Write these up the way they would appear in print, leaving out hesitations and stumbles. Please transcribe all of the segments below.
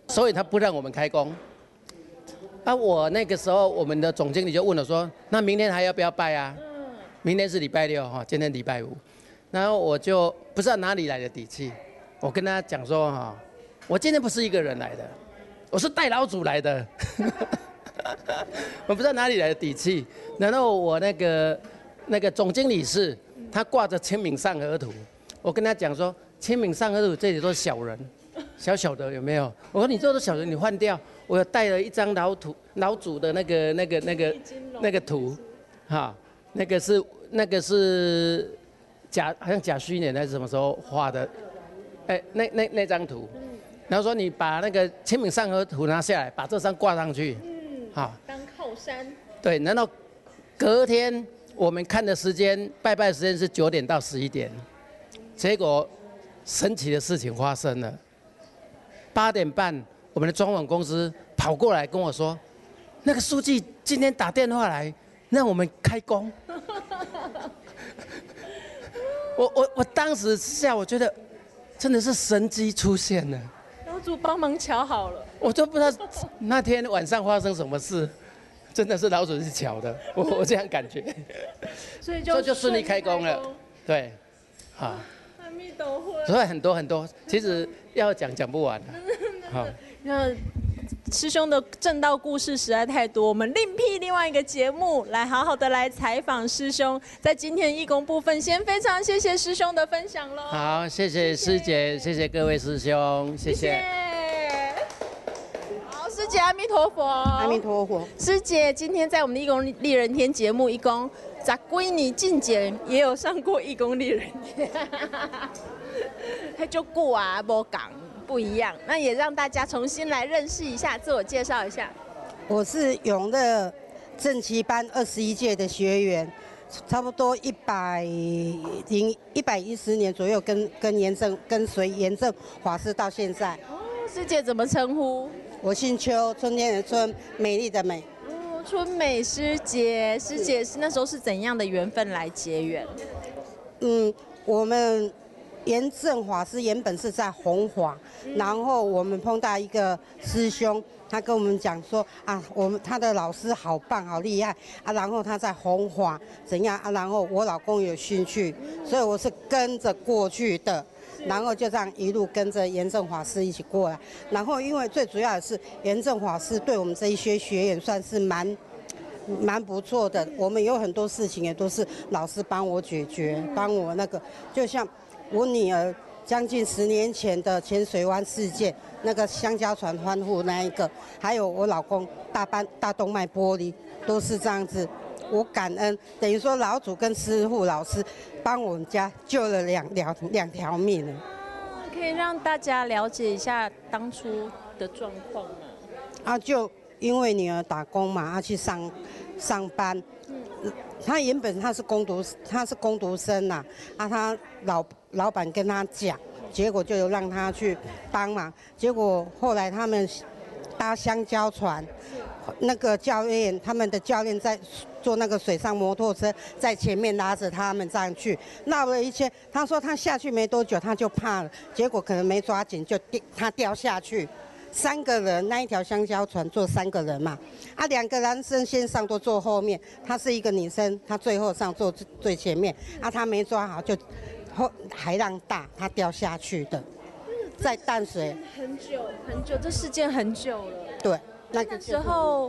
所以他不让我们开工。我那个时候，我们的总经理就问我说：“那明天还要不要拜啊？”明天是礼拜六哈，今天礼拜五。然后我就不知道哪里来的底气，我跟他讲说哈，我今天不是一个人来的，我是带老祖来的。我不知道哪里来的底气。然后我那个总经理是，他挂着清明上河图，我跟他讲说，清明上河图这里都是小人，小小的有没有？我说你这都小人，你换掉。我带了一张老祖的那个图，哈，那个是好像甲戌年还是什么时候画的？那张图。然后说你把那个清明上河图拿下来，把这张挂上去，好， 当靠山。对， 然后隔天我们看的时间，拜拜时间是9点到11点，结果神奇的事情发生了。8点半，我们的装潢公司跑过来跟我说，那个书记今天打电话来让我们开工。我当时下我觉得真的是神机出现了。 老祖帮忙瞧好了， 我都不知道那天晚上发生什么事，真的是老祖是巧的，我这样感觉， 所以就顺利开工了，对，好， 阿弥陀佛， 所以很多，其实要讲不完的，好， 那师兄的正道故事实在太多，我们另辟另外一个节目来好好的来采访师兄。在今天义工部分，先非常谢谢师兄的分享喽。 好，谢谢师姐，谢谢各位师兄，谢谢。 好，师姐阿弥陀佛。 阿弥陀佛。 师姐今天在我们的义工丽人天节目，义工十几年进前也有上过义工丽人天，他就久啊，无讲。不一样，那也让大家重新来认识一下，自我介绍一下。 我是永乐正旗班21届的学员，差不多110年左右跟随严正法师到现在。 哦，师姐怎么称呼？ 我姓邱，春天的春，美丽的美。 哦，春美师姐，师姐是那时候是怎样的缘分来结缘？ 我们严正法师原本是在弘法，然后我们碰到一个师兄，他跟我们讲说啊，他的老师好棒好厉害啊，然后他在弘法怎样啊，然后我老公有兴趣，所以我是跟着过去的，然后就这样一路跟着严正法师一起过来，然后因为最主要的是严正法师对我们这一些学员算是蛮不错的，我们有很多事情也都是老师帮我解决，帮我那个就像。我女儿将近10年前的浅水湾事件，那个香蕉船翻覆那一个，还有我老公大动脉剥离，都是这样子。我感恩，等于说老祖跟师父老师帮我们家救了两条命了。 可以让大家了解一下当初的状况吗？ 啊，就因为女儿打工嘛，她去上班。他原本他是工读生呐，他老板跟他讲，结果就有让他去帮忙，结果后来他们搭香蕉船，那个他们的教练在坐那个水上摩托车，在前面拉着他们上去，闹了一圈。他说他下去没多久他就怕了，结果可能没抓紧他掉下去。3个人，那一条香蕉船坐3个人嘛，啊，2个男生先上都坐后面，她是一个女生，她最后上坐最前面，啊，她没抓好就海浪大，她掉下去的，在淡水。 很久，这事件很久了。 对， 那时候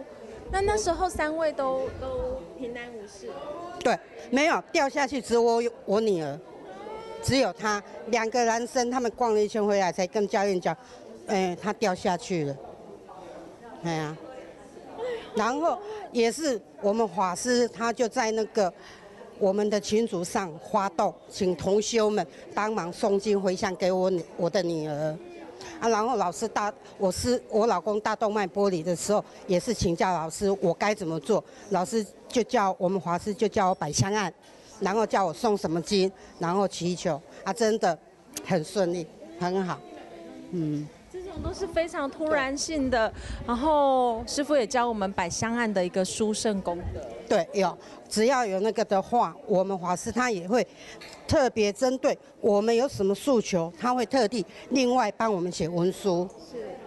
3位都平安无事。 对，没有掉下去，只有我女儿，只有她，2个男生他们逛了一圈回来才跟教练讲。他掉下去了，哎呀，然后也是我们法师，他就在那个我们的群组上发动，请同修们帮忙诵经回向给我的女儿，啊，然后我老公大动脉剥离的时候，也是请教老师我该怎么做，老师就叫我们法师就叫我摆香案，然后叫我诵什么经，然后祈求，啊，真的很顺利，很好， 都是非常突然性的，然后师父也教我们摆香案的一个殊胜功德。 对，只要有那个的话，我们法师他也会特别针对我们有什么诉求，他会特地另外帮我们写文书。是。